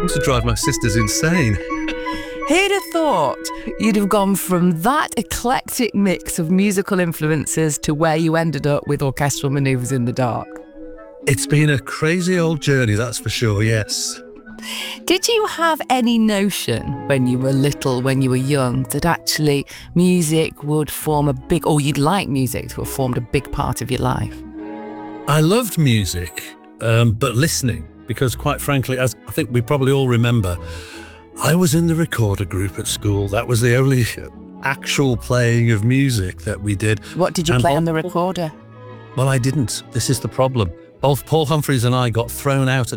used to drive my sisters insane. Who'd have thought you'd have gone from that eclectic mix of musical influences to where you ended up with Orchestral Manoeuvres in the Dark? It's been a crazy old journey, that's for sure, yes. Did you have any notion when you were little, when you were young, that actually music would form a big, or you'd like music to have formed a big part of your life? I loved music, but listening, because quite frankly, as I think we probably all remember, I was in the recorder group at school. That was the only actual playing of music that we did. What did you play on the recorder? Well, I didn't. This is the problem. Both Paul Humphreys and I got thrown out at